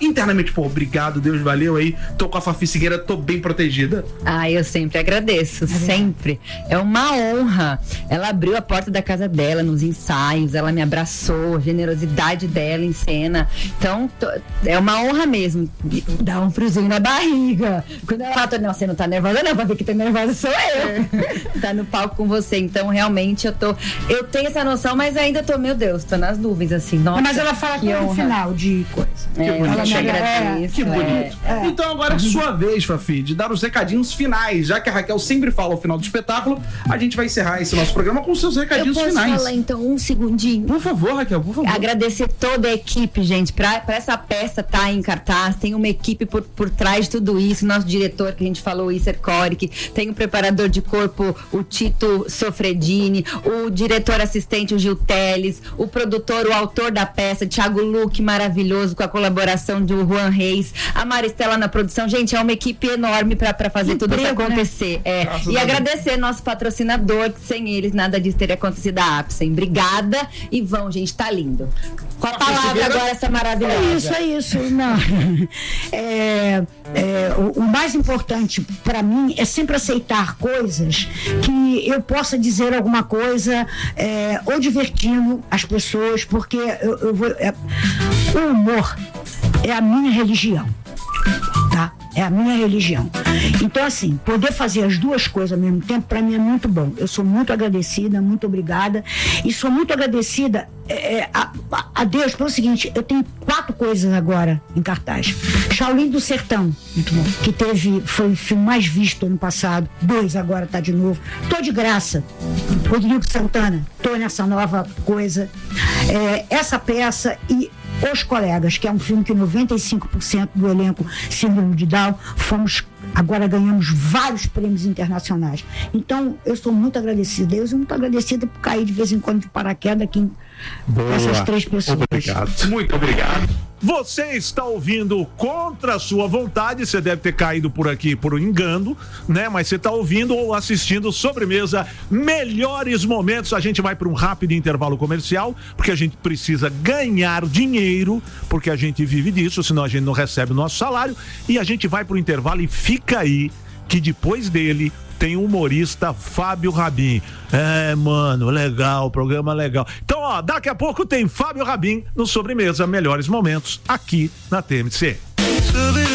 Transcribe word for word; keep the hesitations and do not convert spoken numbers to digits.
internamente, pô, obrigado, Deus, valeu aí, tô com a Fafi Siqueira, tô bem protegida. Ah, eu sempre agradeço, sempre. É uma honra. Ela abriu a porta da casa dela nos ensaios, ela me abraçou, a generosidade dela em cena. Então, tô, é uma honra mesmo. Dá um friozinho na barriga. Quando ela fala, não, você não tá nervosa, não, pra ver que tá nervosa sou eu. Tá no palco com você. Então, realmente, eu tô. Eu tenho essa noção, mas ainda tô, meu Deus, tô nas nuvens, assim. Nossa, mas ela fala que no final de coisa. É, que bonito. ela me agradece. Que bonito. É. Então agora é sua vez, Fafi, de dar os recadinhos finais. Já que a Raquel sempre fala ao final do espetáculo, a gente vai encerrar esse nosso programa com seus recadinhos eu posso finais. falar então um segundinho? Por favor, Raquel, por favor. Agradecer toda a equipe, gente, pra, pra essa peça tá em cartaz, tem uma equipe por, por trás de tudo isso, nosso diretor que a gente falou, o Isser Coric, tem o preparador de corpo, o Tito Sofredini, o diretor assistente, o Gil Teles, o produtor, o autor da peça, Thiago Luque, maravilhoso, com a colaboração do Juan Reis, a Maristela na produção. Gente, é uma equipe enorme pra, pra fazer tudo isso acontecer. Né? É. E agradecer nosso patrocinador, que sem eles nada disso teria acontecido, a Apsen. Obrigada e vão, gente, tá lindo. Com a palavra agora, essa maravilhosa. É isso, é isso. Não. É, é, o, o mais importante pra mim é sempre aceitar coisas que eu possa dizer alguma coisa é, ou divertindo as pessoas, porque eu, eu vou, é, o humor é a minha religião, tá? É a minha religião. Então, assim, poder fazer as duas coisas ao mesmo tempo, para mim é muito bom. Eu sou muito agradecida, muito obrigada. E sou muito agradecida é, a, a Deus pelo seguinte, eu tenho quatro coisas agora em cartaz. Shaolin do Sertão, muito bom, que teve, foi o filme mais visto ano passado. Dois agora tá de novo. Tô de graça. Rodrigo Santana, tô nessa nova coisa. É, essa peça e Os Colegas, que é um filme que noventa e cinco por cento do elenco síndrome de Down, fomos, agora ganhamos vários prêmios internacionais. Então, eu sou muito agradecida. Eu sou muito agradecida por cair de vez em quando de paraquedas aqui com essas três pessoas. Obrigado. Muito obrigado. Você está ouvindo contra a sua vontade, você deve ter caído por aqui por engano, né? Mas você está ouvindo ou assistindo Sobremesa Melhores Momentos. A gente vai para um rápido intervalo comercial, porque a gente precisa ganhar dinheiro, porque a gente vive disso, senão a gente não recebe o nosso salário. E a gente vai para o intervalo e fica aí, que depois dele tem o humorista Fábio Rabin. É, mano, legal, programa legal. Então, ó, daqui a pouco tem Fábio Rabin no Sobremesa Melhores Momentos, aqui na T M C.